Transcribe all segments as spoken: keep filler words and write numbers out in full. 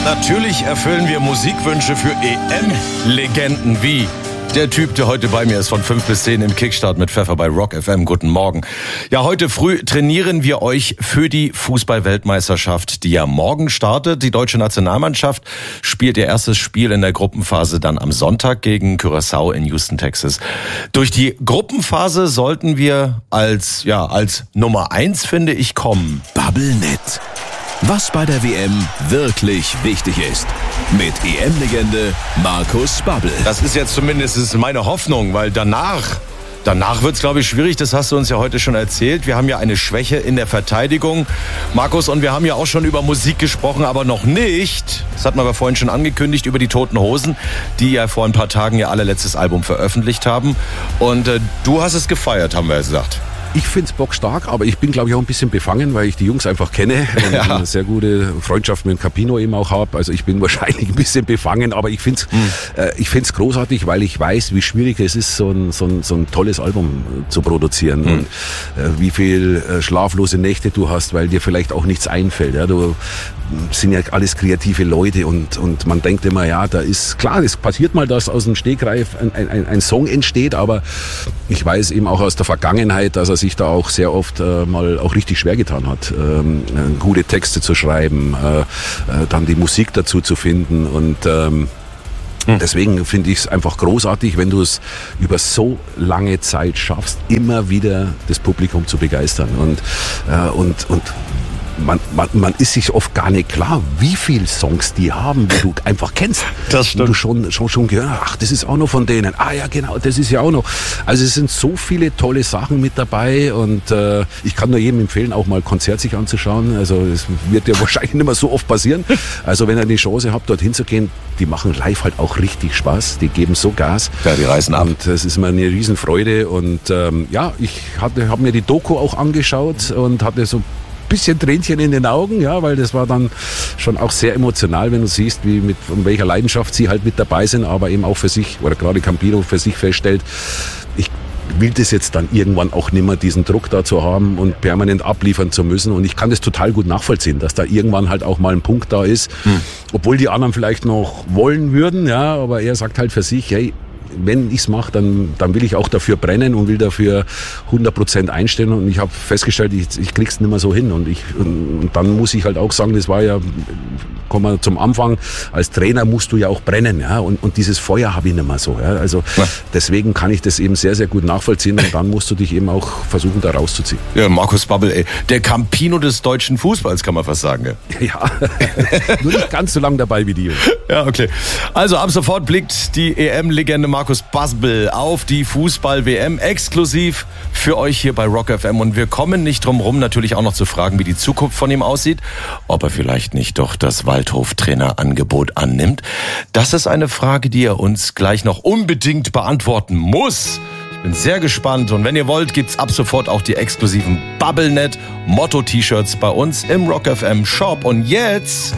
Natürlich erfüllen wir Musikwünsche für E M-Legenden wie der Typ, der heute bei mir ist, von fünf bis zehn im Kickstart mit Pfeffer bei Rock F M. Guten Morgen. Ja, heute früh trainieren wir euch für die Fußball-Weltmeisterschaft, die ja morgen startet. Die deutsche Nationalmannschaft spielt ihr erstes Spiel in der Gruppenphase dann am Sonntag gegen Curaçao in Houston, Texas. Durch die Gruppenphase sollten wir als, ja, als Nummer eins, finde ich, kommen. Bubblenet. Was bei der W M wirklich wichtig ist. Mit E M-Legende Markus Babbel. Das ist jetzt zumindest meine Hoffnung, weil danach, danach wird es, glaube ich, schwierig. Das hast du uns ja heute schon erzählt. Wir haben ja eine Schwäche in der Verteidigung, Markus, und wir haben ja auch schon über Musik gesprochen, aber noch nicht, das hatten wir aber vorhin schon angekündigt, über die Toten Hosen, die ja vor ein paar Tagen ihr allerletztes Album veröffentlicht haben. Und äh, du hast es gefeiert, haben wir gesagt. Ich finde es bockstark, aber ich bin, glaube ich, auch ein bisschen befangen, weil ich die Jungs einfach kenne und ja. eine sehr gute Freundschaft mit dem Capino eben auch habe. Also ich bin wahrscheinlich ein bisschen befangen, aber ich finde es mhm. äh, ich find's großartig, weil ich weiß, wie schwierig es ist, so ein, so ein, so ein tolles Album zu produzieren mhm. und äh, wie viel äh, schlaflose Nächte du hast, weil dir vielleicht auch nichts einfällt. Ja? Du sind ja alles kreative Leute und, und man denkt immer, ja, da ist klar, es passiert mal, dass aus dem Stegreif ein, ein, ein Song entsteht, aber ich weiß eben auch aus der Vergangenheit, dass er sich da auch sehr oft äh, mal auch richtig schwer getan hat, ähm, gute Texte zu schreiben, äh, äh, dann die Musik dazu zu finden und ähm, hm. deswegen finde ich es einfach großartig, wenn du es über so lange Zeit schaffst, immer wieder das Publikum zu begeistern und, äh, und, und Man, man, man ist sich oft gar nicht klar, wie viele Songs die haben, die du einfach kennst. Das stimmt. Und du schon, schon, schon gehört, ach, das ist auch noch von denen. Ah ja, genau, das ist ja auch noch. Also es sind so viele tolle Sachen mit dabei und äh, ich kann nur jedem empfehlen, auch mal ein Konzert sich anzuschauen. Also es wird ja wahrscheinlich nicht mehr so oft passieren. Also wenn ihr die Chance habt, dorthin zu gehen, die machen live halt auch richtig Spaß. Die geben so Gas. Ja, die reißen ab. Und das ist mir eine Riesenfreude. Und ähm, ja, ich hatte, habe mir die Doku auch angeschaut und hatte so bisschen Tränchen in den Augen, ja, weil das war dann schon auch sehr emotional, wenn du siehst, wie mit von welcher Leidenschaft sie halt mit dabei sind, aber eben auch für sich, oder gerade Campino für sich feststellt, ich will das jetzt dann irgendwann auch nicht mehr, diesen Druck da zu haben und permanent abliefern zu müssen. Und ich kann das total gut nachvollziehen, dass da irgendwann halt auch mal ein Punkt da ist, hm. obwohl die anderen vielleicht noch wollen würden, ja, aber er sagt halt für sich, hey, wenn ich es mache, dann, dann will ich auch dafür brennen und will dafür hundert Prozent einstellen. Und ich habe festgestellt, ich, ich krieg's nicht mehr so hin. Und, ich, und, und dann muss ich halt auch sagen, das war ja, kommen wir zum Anfang, als Trainer musst du ja auch brennen. Ja? Und, und dieses Feuer habe ich nicht mehr so. Ja? Also ja. deswegen kann ich das eben sehr, sehr gut nachvollziehen. Und dann musst du dich eben auch versuchen, da rauszuziehen. Ja, Markus Babbel, ey, der Campino des deutschen Fußballs, kann man fast sagen. Ja, ja. Nur nicht ganz so lang dabei wie die. Ja, okay. Also ab sofort blickt die E M-Legende Markus Babbel auf die Fußball-W M exklusiv für euch hier bei Rock F M. Und wir kommen nicht drum rum, natürlich auch noch zu fragen, wie die Zukunft von ihm aussieht. Ob er vielleicht nicht doch das Waldhof-Trainer-Angebot annimmt. Das ist eine Frage, die er uns gleich noch unbedingt beantworten muss. Ich bin sehr gespannt. Und wenn ihr wollt, gibt's ab sofort auch die exklusiven Bubblenet Motto-T-Shirts bei uns im Rock F M Shop. Und jetzt,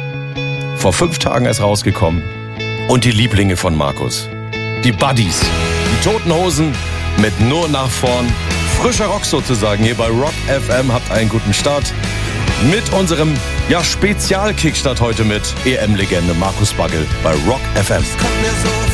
vor fünf Tagen ist rausgekommen. Und die Lieblinge von Markus. Die Buddies, die Toten Hosen mit Nur nach vorn. Frischer Rock sozusagen hier bei Rock F M. Habt einen guten Start mit unserem ja, Spezial-Kickstart heute mit E M-Legende Markus Babbel bei Rock F M.